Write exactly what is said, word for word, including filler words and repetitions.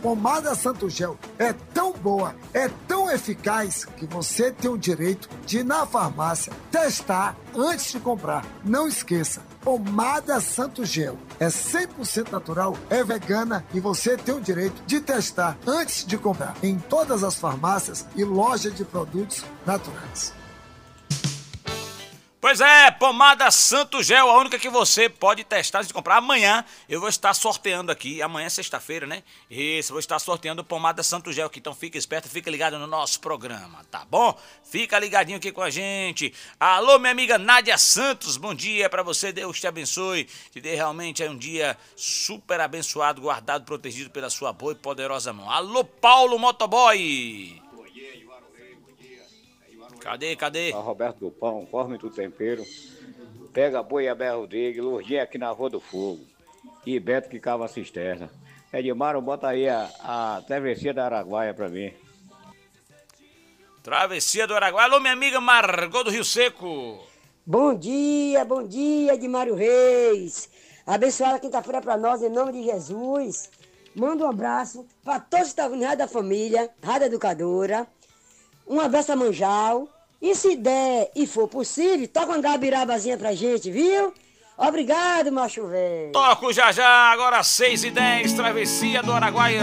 Pomada Santo Gel é tão boa, é tão eficaz, que você tem o direito de ir na farmácia testar antes de comprar. Não esqueça, Pomada Santo Gel é cem por cento natural, é vegana e você tem o direito de testar antes de comprar em todas as farmácias e lojas de produtos naturais. Pois é, Pomada Santo Gel, a única que você pode testar antes de comprar. Amanhã eu vou estar sorteando aqui, amanhã é sexta-feira, né? Isso, vou estar sorteando Pomada Santo Gel aqui, então fica esperto, fica ligado no nosso programa, tá bom? Fica ligadinho aqui com a gente. Alô, minha amiga Nádia Santos, bom dia pra você, Deus te abençoe, te dê realmente aí um dia super abençoado, guardado, protegido pela sua boa e poderosa mão. Alô, Paulo Motoboy! Cadê, cadê? A Roberto do Pão, Forme do Tempero, Pega Boi Abel Rodrigues, Lourdinha aqui na Rua do Fogo e Beto que cava a cisterna. Edmar, bota aí a, a Travessia da Araguaia pra mim. Travessia do Araguaia. Alô, minha amiga Margot do Rio Seco. Bom dia, bom dia, Edmário Reis. Abençoada quinta-feira pra nós, em nome de Jesus. Manda um abraço pra todos que estão vindo Rádio da Família, Rádio Educadora. Um abraço a Manjal. E se der e for possível, toca uma gabirabazinha pra gente, viu? Obrigado, macho velho. Toco já já, agora seis e dez, Travessia do Araguaia.